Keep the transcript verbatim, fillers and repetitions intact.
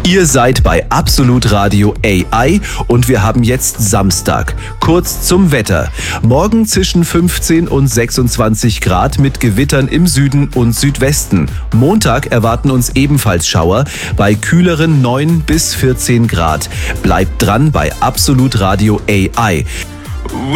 Ihr seid bei Absolut Radio A I und wir haben jetzt Samstag. Kurz zum Wetter. Morgen zwischen fünfzehn und sechsundzwanzig Grad mit Gewittern im Süden und Südwesten. Montag erwarten uns ebenfalls Schauer bei kühleren neun bis vierzehn Grad. Bleibt dran bei Absolut Radio A I.